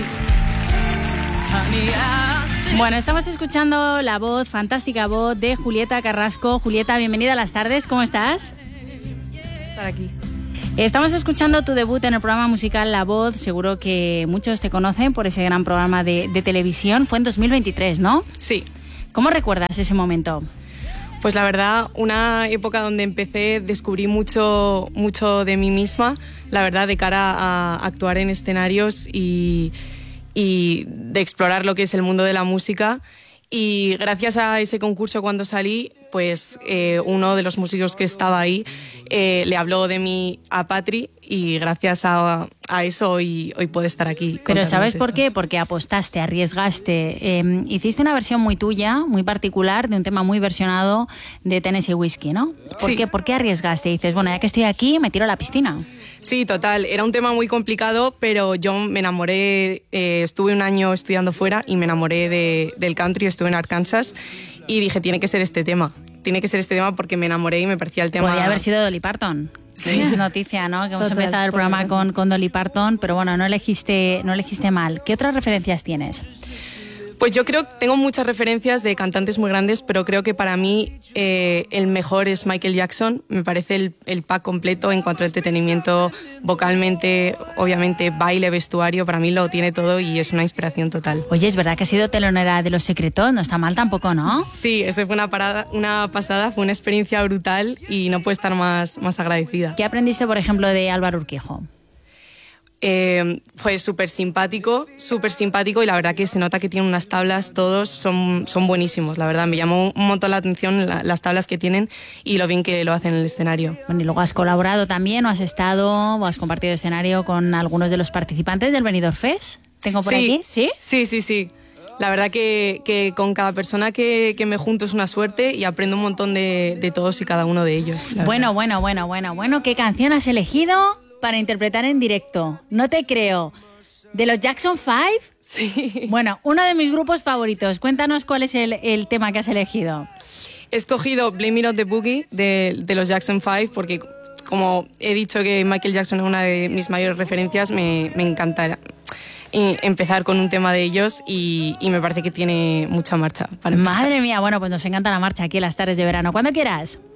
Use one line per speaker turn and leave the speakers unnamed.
Bueno, estamos escuchando la voz, fantástica voz de Julieta Carrasco. Julieta, bienvenida a Las Tardes, ¿cómo estás?
Estar aquí.
Estamos escuchando tu debut en el programa musical La Voz. Seguro que muchos te conocen por ese gran programa de televisión. Fue en 2023, ¿no?
Sí.
¿Cómo recuerdas ese momento?
Pues la verdad, una época donde descubrí mucho de mí misma, la verdad, de cara a actuar en escenarios y de explorar lo que es el mundo de la música. Y gracias a ese concurso, cuando salí, pues uno de los músicos que estaba ahí le habló de mí a Patri, y gracias a eso hoy puedo estar aquí.
Pero ¿sabes por qué? Porque apostaste, arriesgaste. Hiciste una versión muy tuya, muy particular, de un tema muy versionado de Tennessee Whiskey, ¿no?
Sí.
¿Por qué arriesgaste? Y dices, bueno, ya que estoy aquí, me tiro a la piscina.
Sí, total. Era un tema muy complicado, pero yo me enamoré. Estuve un año estudiando fuera y me enamoré del country. Estuve en Arkansas y dije, tiene que ser este tema. Tiene que ser este tema porque me enamoré y me parecía el tema...
Podría haber sido Dolly Parton. Sí. Es noticia, ¿no? Que hemos
Total,
empezado el programa con Dolly Parton, pero bueno, no elegiste mal. ¿Qué otras referencias tienes?
Pues yo creo que tengo muchas referencias de cantantes muy grandes, pero creo que para mí el mejor es Michael Jackson. Me parece el pack completo en cuanto a entretenimiento, vocalmente, obviamente, baile, vestuario. Para mí lo tiene todo y es una inspiración total.
Oye, es verdad que has sido telonera de Los Secretos, no está mal tampoco, ¿no?
Sí, eso fue una pasada, fue una experiencia brutal y no puedo estar más agradecida.
¿Qué aprendiste, por ejemplo, de Álvaro Urquijo?
Fue súper simpático y la verdad que se nota que tiene unas tablas, todos son buenísimos, la verdad me llamó un montón la atención las tablas que tienen y lo bien que lo hacen en el escenario.
Bueno, y luego has colaborado también, o has estado, o has compartido escenario con algunos de los participantes del Benidorm Fest. ¿Tengo por aquí? ¿Sí?
Sí. La verdad que con cada persona que me junto es una suerte y aprendo un montón de todos y cada uno de ellos.
Bueno, ¿qué canción has elegido para interpretar en directo? No te creo. ¿De los Jackson 5?
Sí.
Bueno, uno de mis grupos favoritos. Cuéntanos cuál es el tema que has elegido.
He escogido Blame It on the Boogie de los Jackson 5 porque, como he dicho que Michael Jackson es una de mis mayores referencias, me encanta empezar con un tema de ellos y me parece que tiene mucha marcha.
Madre mía, bueno, pues nos encanta la marcha aquí en Las Tardes de Verano. Cuando quieras.